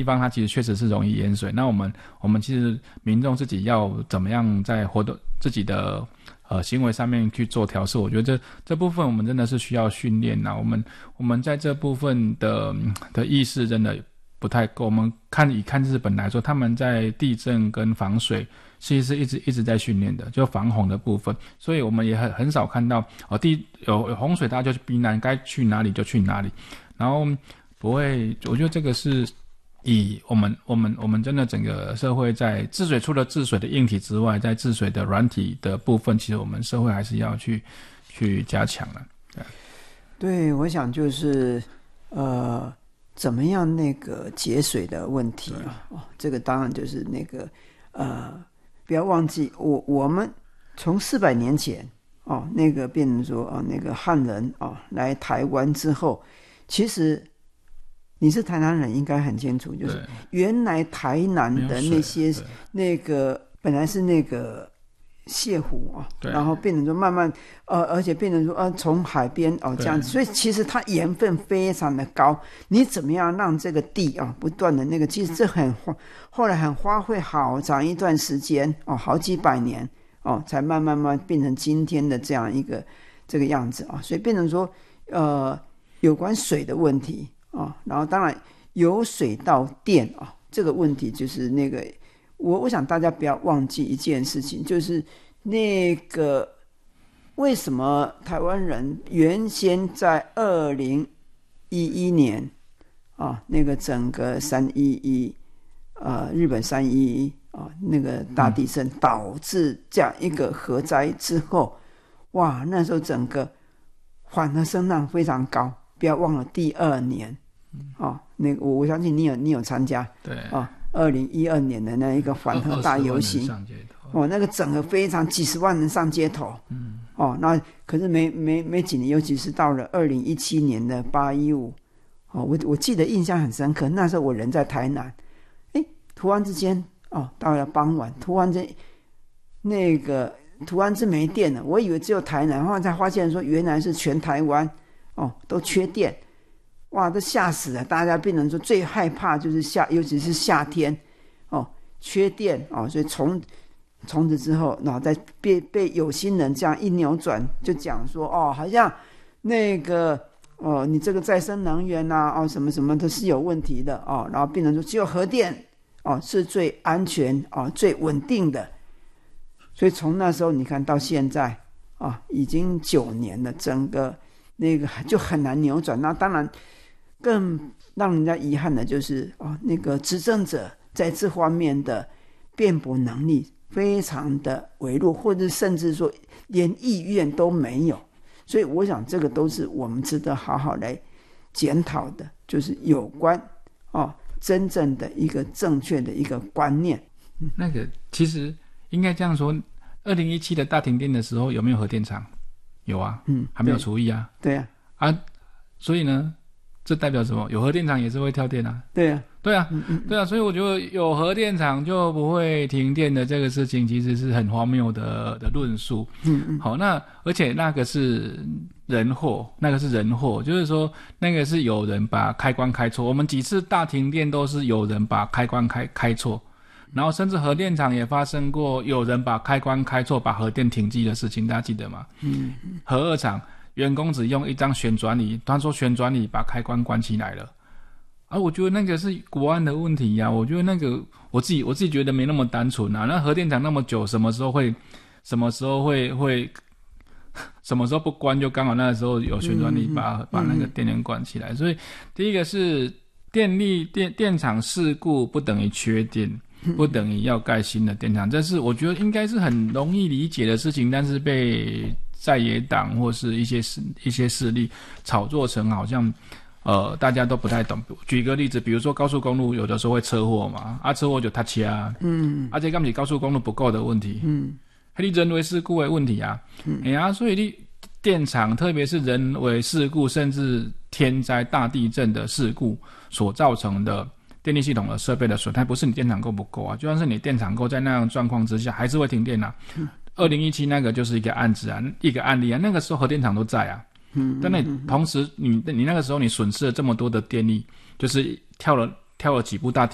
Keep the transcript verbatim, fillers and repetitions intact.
方它其实确实是容易淹水，那我们我们其实民众自己要怎么样在活动自己的呃行为上面去做调试，我觉得这这部分我们真的是需要训练呐。我们我们在这部分的的意识真的不太够。我们看以看日本来说，他们在地震跟防水其实是一直一直在训练的，就防洪的部分，所以我们也很很少看到哦，地有有洪水大家就去避难，该去哪里就去哪里，然后不会，我觉得这个是以我们我们我们真的整个社会在治水，除了治水的硬体之外，在治水的软体的部分，其实我们社会还是要去去加强了。对， 对，我想就是呃，怎么样那个节水的问题啊？哦，这个当然就是那个呃，不要忘记我我们从四百年前哦，那个变成说啊，那个汉人啊来台湾之后，其实。你是台南人应该很清楚，就是原来台南的那些那个本来是那个泻湖啊，然后变成说慢慢呃，而且变成说呃从海边哦这样子，所以其实它盐分非常的高。你怎么样让这个地啊不断的那个，其实这很后来很花费好长一段时间哦，好几百年哦，才慢慢慢变成今天的这样一个这个样子啊，所以变成说呃有关水的问题。哦，然后当然由水到电啊、哦，这个问题就是那个，我我想大家不要忘记一件事情，就是那个为什么台湾人原先在二零一一年啊、哦，那个整个三一一呃日本三一一啊那个大地震导致这样一个核灾之后，哇，那时候整个反核声浪非常高，不要忘了第二年。哦，那个我我相信你有你有参加，对啊，二零一二年的那一个反核大游行，哦，那个整个非常几十万人上街头，嗯，哦，那可是没没没几年，尤其是到了二零一七年的八一五，哦，我我记得印象很深刻，那时候我人在台南，哎，突然之间，哦，到了傍晚，突然间那个突然之没电了，我以为只有台南，后来才发现说原来是全台湾，哦，都缺电。哇，这吓死了！大家变成说最害怕就是夏，尤其是夏天，哦，缺电哦，所以从从此之后，然后再被被有心人这样一扭转，就讲说哦，好像那个哦，你这个再生能源呐、啊，哦，什么什么都是有问题的哦，然后变成说只有核电哦是最安全哦最稳定的，所以从那时候你看到现在啊、哦，已经九年了，整个那个就很难扭转。那当然。更让人家遗憾的就是哦，那个执政者在这方面的辩驳能力非常的微弱，或者甚至说连意愿都没有。所以我想这个都是我们值得好好来检讨的，就是有关哦真正的一个正确的一个观念。 嗯、那个其实应该这样说，二零一七的大停电的时候有没有核电厂？有啊，嗯，还没有除役啊。 对啊， 啊，所以呢？这代表什么？有核电厂也是会跳电啊。 对啊， 对啊，嗯嗯对啊，所以我觉得有核电厂就不会停电的这个事情，其实是很荒谬的的论述。嗯嗯。好，那而且那个是人祸，那个是人祸，就是说那个是有人把开关开错。我们几次大停电都是有人把开关开开错，然后甚至核电厂也发生过有人把开关开错，把核电停机的事情，大家记得吗？嗯嗯。核二厂。员工只用一张旋转椅，他说旋转椅把开关关起来了，啊，我觉得那个是国安的问题呀、啊。我觉得那个我自己我自己觉得没那么单纯啊。那核电厂那么久，什么时候会什么时候会会什么时候不关？就刚好那个时候有旋转椅把、嗯、把那个电源关起来。所以第一个是电力电电厂事故不等于缺电，不等于要盖新的电厂，这是我觉得应该是很容易理解的事情，但是被在野党或是一些一些势力炒作成好像呃大家都不太懂。举个例子，比如说高速公路有的时候会车祸嘛，啊车祸就塌车啊，嗯，而且根本高速公路不够的问题，嗯，你人为事故的问题啊，嗯，哎呀，所以你电厂特别是人为事故甚至天灾大地震的事故所造成的电力系统的设备的损害，不是你电厂够不够啊，就算是你电厂够，在那样的状况之下还是会停电啊。嗯二零一七那个就是一个案子啊，一个案例啊，那个时候核电厂都在啊，嗯，但那同时你你那个时候你损失了这么多的电力，就是跳了跳了几部大